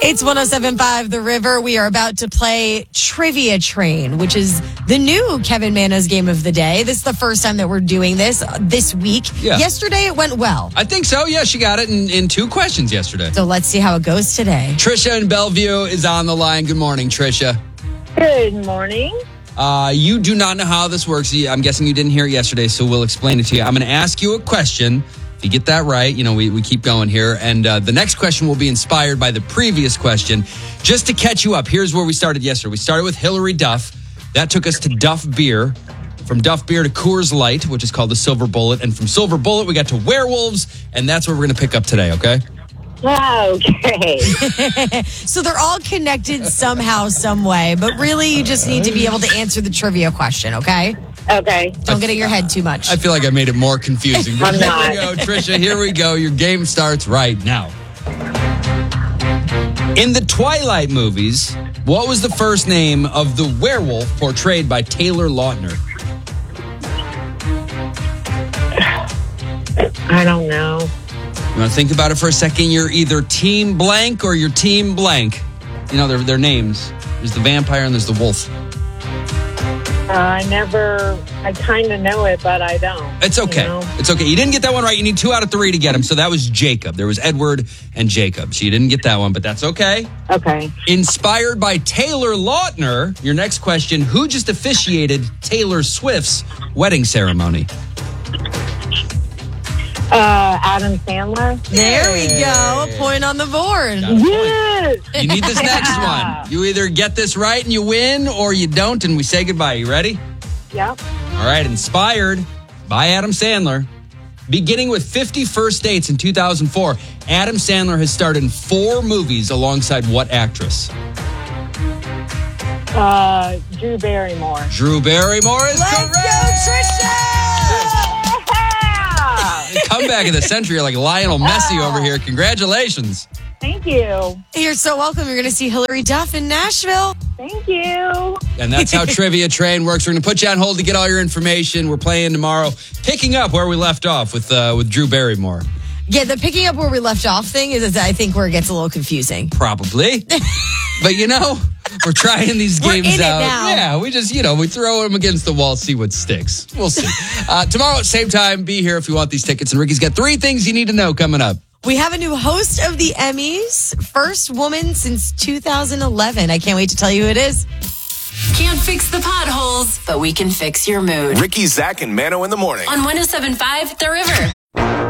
It's 107.5 The River. We are about to play Trivia Train, which is the new Kevin Mana's game of the day. This is the first time that we're doing this week. Yeah. Yesterday, it went well. I think so. Yeah, she got it in 2 questions yesterday. So let's see how it goes today. Trisha in Bellevue is on the line. Good morning, Trisha. Good morning. You do not know how this works. I'm guessing you didn't hear it yesterday, so we'll explain it to you. I'm going to ask you a question. If you get that right, we keep going here. And the next question will be inspired by the previous question. Just to catch you up, here's where we started yesterday. We started with Hillary Duff. That took us to Duff Beer. From Duff Beer to Coors Light, which is called the Silver Bullet. And from Silver Bullet, we got to werewolves. And that's what we're going to pick up today, okay? Okay. So they're all connected somehow, some way. But really, you just need to be able to answer the trivia question, okay? Okay. Don't get in your head too much. I feel like I made it more confusing. But I'm not. Here we go, Trisha. Here we go. Your game starts right now. In the Twilight movies, what was the first name of the werewolf portrayed by Taylor Lautner? I don't know. You want to think about it for a second? You're either team blank or you're team blank. You know, their names. There's the vampire and there's the wolf. I kind of know it, but I don't. It's okay. You know? It's okay. You didn't get that one right. You need 2 out of 3 to get him. So that was Jacob. There was Edward and Jacob. So you didn't get that one, but that's okay. Okay. Inspired by Taylor Lautner, your next question, who just officiated Taylor Swift's wedding ceremony? Adam Sandler. There we go. A point on the board. Yes. You need this next one. You either get this right and you win, or you don't and we say goodbye. You ready? Yep. All right. Inspired by Adam Sandler. Beginning with 50 First Dates in 2004, Adam Sandler has starred in 4 movies alongside what actress? Drew Barrymore. Drew Barrymore is Let's correct. go, Trisha! Comeback of the century, like Lionel Messi over here. Congratulations. Thank you. You're so welcome. You're going to see Hillary Duff in Nashville. Thank you. And that's how Trivia Train works. We're going to put you on hold to get all your information. We're playing tomorrow, picking up where we left off with Drew Barrymore. Yeah, the picking up where we left off thing is I think where it gets a little confusing. Probably. But we're trying these games in it out. now. Yeah, we just, we throw them against the wall, see what sticks. We'll see. Tomorrow, same time, be here if you want these tickets. And Ricky's got 3 things you need to know coming up. We have a new host of the Emmys, first woman since 2011. I can't wait to tell you who it is. Can't fix the potholes, but we can fix your mood. Ricky, Zach, and Mano in the morning. On 107.5 The River.